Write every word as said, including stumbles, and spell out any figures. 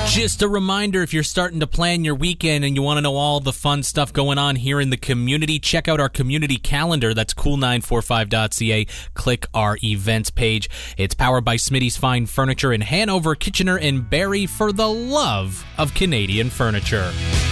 Just a reminder, if you're starting to plan your weekend and you want to know all the fun stuff going on here in the community, check out our community calendar. That's cool nine four five dot c a. Click our events page. It's powered by Smitty's Fine Furniture in Hanover, Kitchener, and Barrie, for the love of Canadian furniture.